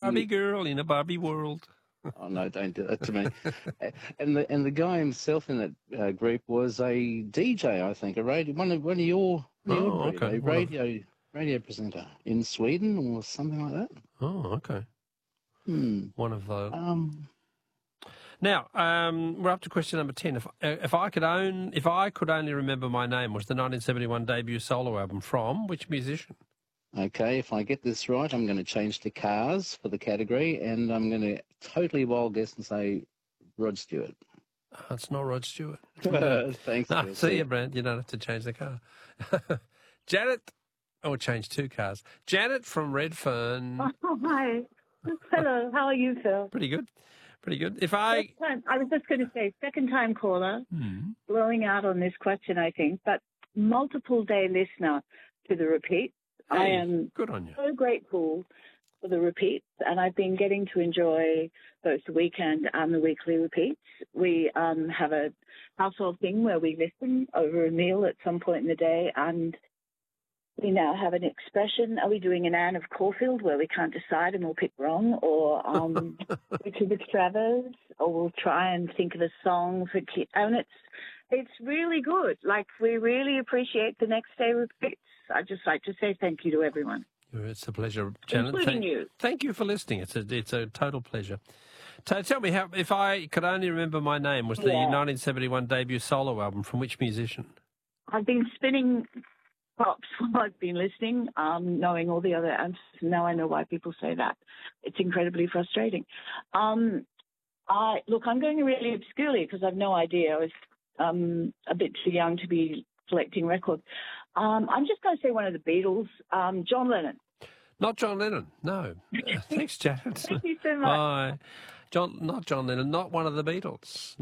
Barbie girl in a Barbie world. Oh no, don't do that to me. And the guy himself in that group was a DJ, I think, a radio one of your breed, okay. a radio presenter in Sweden or something like that. Oh, okay. One of those. Now, we're up to question number 10. If I could only remember my name was the 1971 debut solo album from which musician? Okay, if I get this right, I'm going to change to Cars for the category, and I'm going to totally wild guess and say Rod Stewart. It's not Rod Stewart. Thanks. No, see you, Brent. You don't have to change the car. Janet, or change two cars. Janet from Redfern. Oh, hi. Hello. How are you, Phil? Pretty good. I was just going to say, second-time caller, blowing out on this question, I think, but multiple-day listener to the repeats. Hey, I am good on you. So grateful for the repeats, and I've been getting to enjoy both the weekend and the weekly repeats. We have a household thing where we listen over a meal at some point in the day, and we now have an expression. Are we doing an Anne of Caulfield where we can't decide and we'll pick wrong, or Richard Travers, or we'll try and think of a song for kids? And it's really good. Like, we really appreciate the next day repeats. I'd just like to say thank you to everyone. It's a pleasure, Janet. Including you. Thank you for listening. It's a total pleasure. Tell me, if I could only remember my name, was the 1971 debut solo album from which musician? I've been spinning props while I've been listening, knowing all the other answers. Now I know why people say that. It's incredibly frustrating. I'm going really obscurely because I've no idea. I was a bit too young to be collecting records. I'm just going to say one of the Beatles, John Lennon. Not John Lennon, no. Thanks, Janet. Thank you so much. Not John Lennon, not one of the Beatles,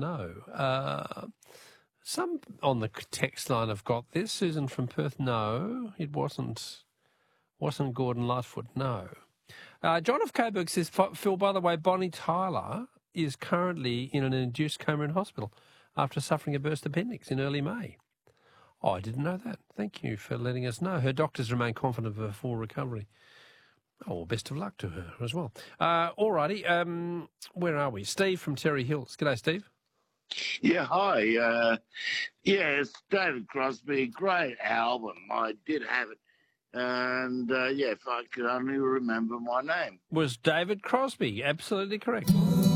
no. Some on the text line have got this. Susan from Perth, no. It wasn't Gordon Lightfoot, no. John of Coburg says, Phil, by the way, Bonnie Tyler is currently in an induced coma in hospital after suffering a burst appendix in early May. Oh, I didn't know that. Thank you for letting us know. Her doctors remain confident of her full recovery. Oh, well, best of luck to her as well. All righty. Where are we? Steve from Terry Hills. G'day, Steve. Yeah, hi. It's David Crosby. Great album. I did have it. And, if I could only remember my name. Was David Crosby. Absolutely correct.